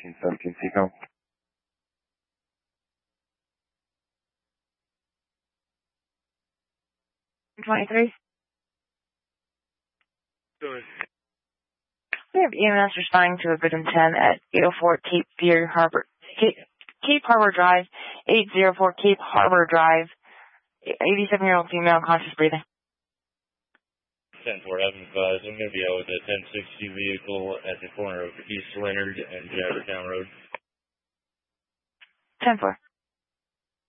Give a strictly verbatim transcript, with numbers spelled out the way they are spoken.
thirteen seventeen Seaco. twenty-three. Good. We have E M S responding to a victim ten at eight oh four Cape Fear Harbor, Cape, Cape Harbor Drive, eight oh four Cape Harbor Drive, eighty-seven-year-old female, conscious breathing. ten four, have advised, I'm going to be out with a ten sixty vehicle at the corner of East Leonard and Jabbertown Road. ten four.